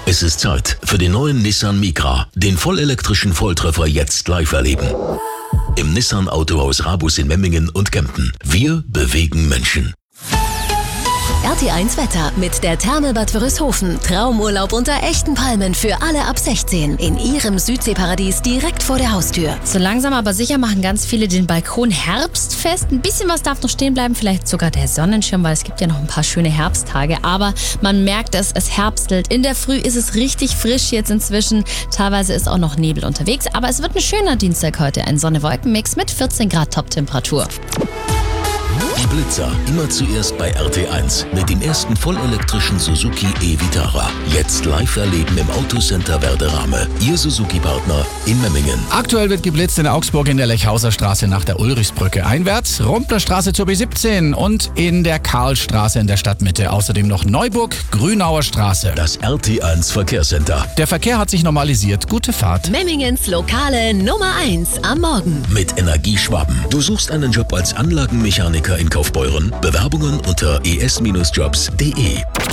Es ist Zeit für den neuen Nissan Micra. Den vollelektrischen Volltreffer jetzt live erleben. Im Nissan Autohaus Rabus in Memmingen und Kempten. Wir bewegen Menschen. RT1 Wetter mit der Therme Bad Wörishofen. Traumurlaub unter echten Palmen für alle ab 16. In ihrem Südseeparadies direkt vor der Haustür. So langsam aber sicher machen ganz viele den Balkon herbstfest. Ein bisschen was darf noch stehen bleiben, vielleicht sogar der Sonnenschirm, weil es gibt ja noch ein paar schöne Herbsttage. Aber man merkt es herbstelt. In der Früh ist es richtig frisch jetzt inzwischen. Teilweise ist auch noch Nebel unterwegs. Aber es wird ein schöner Dienstag heute. Ein Sonne-Wolken-Mix mit 14 Grad Top-Temperatur. Die Blitzer immer zuerst bei RT1 mit dem ersten vollelektrischen Suzuki e-Vitara. Jetzt live erleben im Autocenter Werderame. Ihr Suzuki-Partner in Memmingen. Aktuell wird geblitzt in Augsburg in der Lechhauser Straße nach der Ulrichsbrücke einwärts, Rumpler Straße zur B17 und in der Karlstraße in der Stadtmitte. Außerdem noch Neuburg, Grünauer Straße. Das RT1 Verkehrscenter. Der Verkehr hat sich normalisiert. Gute Fahrt. Memmingens lokale Nummer 1 am Morgen. Mit Energieschwaben. Du suchst einen Job als Anlagenmechaniker in Kaufbeuren? Bewerbungen unter es-jobs.de.